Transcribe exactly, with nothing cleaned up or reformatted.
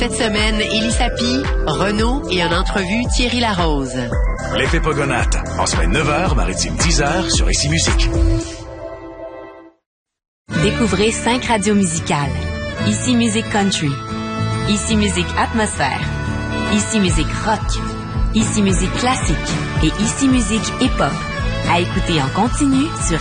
Cette semaine, Élie Sapi, Renaud et en entrevue Thierry Larose. L'effet Pogonate, en semaine neuf heures, maritime dix heures sur Ici Musique. Découvrez cinq radios musicales. Ici Musique Country. Ici Musique Atmosphère. Ici Musique Rock. Ici Musique Classique. Et Ici Musique Hip-Hop. À écouter en continu sur